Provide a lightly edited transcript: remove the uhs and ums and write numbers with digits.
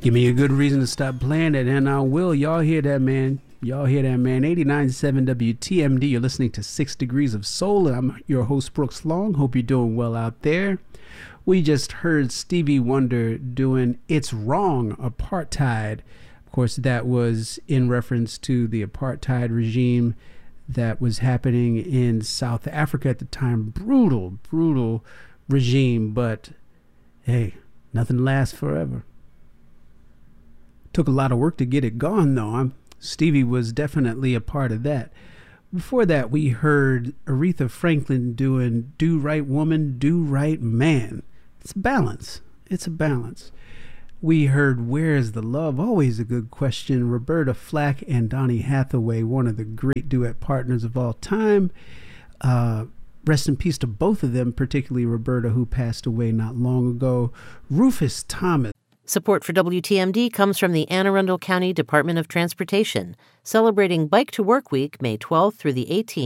Give me a good reason to stop playing it, and I will. Y'all hear that, man. Y'all hear that, man. 89.7 WTMD. You're listening to 6 Degrees of Soul, and I'm your host, Brooks Long. Hope you're doing well out there. We just heard Stevie Wonder doing It's Wrong, Apartheid. Of course, that was in reference to the apartheid regime that was happening in South Africa at the time. Brutal regime, but hey, nothing lasts forever. Took a lot of work to get it gone, though. Stevie was definitely a part of that. Before that, we heard Aretha Franklin doing Do Right Woman, Do Right Man. It's balance. It's a balance. We heard Where's the Love? Always a good question. Roberta Flack and Donny Hathaway, one of the great duet partners of all time. Rest in peace to both of them, particularly Roberta, who passed away not long ago. Rufus Thomas. Support for WTMD comes from the Anne Arundel County Department of Transportation, celebrating Bike to Work Week May 12th through the 18th.